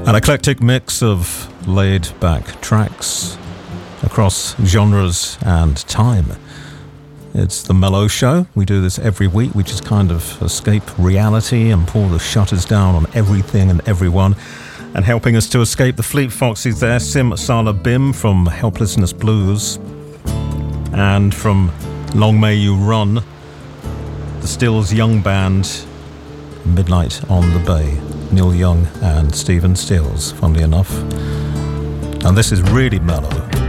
An eclectic mix of laid-back tracks across genres and time. It's the Mellow Show. We do this every week. We just kind of escape reality and pull the shutters down on everything and everyone. And helping us to escape the Fleet Foxes there, Sim Sala Bim from Helplessness Blues. And from Long May You Run, the Stills Young Band, Midnight on the Bay. Neil Young and Stephen Stills, funnily enough. And this is really mellow.